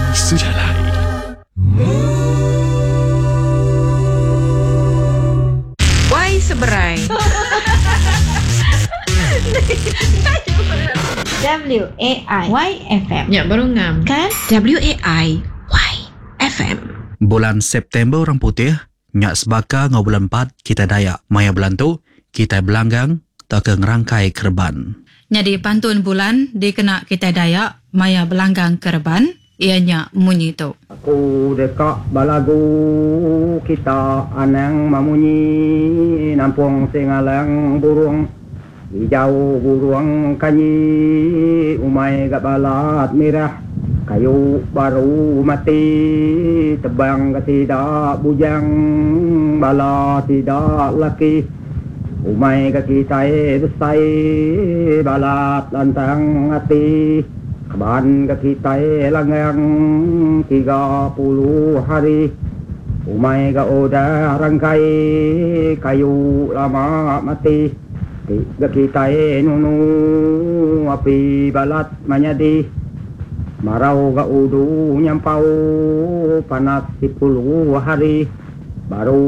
sudah lahir. Why seberai? WAI-YFM. Ya, baru ngam. Kan? WAI-YFM. Bulan September orang putih, nyak sebaka ngau bulan 4 kita Dayak. Maya bulan tu, kita belanggang tak ke ngerangkai kerban. Jadi pantun bulan dikena kita Dayak, maya belanggang kerban, ianya munyi tu. Aku dekat balagu kita anang mamunyi nampung singalang burung hijau burung kanyi umai gak balat merah kayu baru mati tebang ke tidak bujang bala tidak laki umai ke kita besai balat lantang hati Keban ke kita langgang 30 hari umai ke udah rangkai kayu lama mati ke kita nunu api balat manyadi marau ke udu nyampau panas 10 hari baru